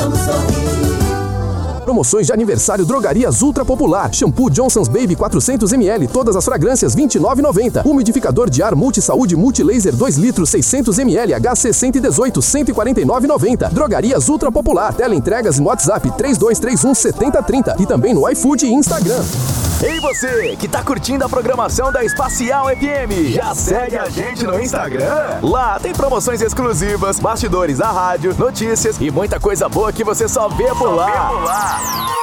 Promoções de aniversário Drogarias Ultra Popular. Shampoo Johnson's Baby 400ml, todas as fragrâncias R$ 29,90. Umidificador de ar Multisaúde Multilaser 2 litros 600ml HC 118 149,90. Drogarias Ultra Popular. Teleentregas no WhatsApp 3231 7030 e também no iFood e Instagram. Ei você, que tá curtindo a programação da Espacial FM, já segue a gente no Instagram? Lá tem promoções exclusivas, bastidores da rádio, notícias e muita coisa boa que você só vê por lá.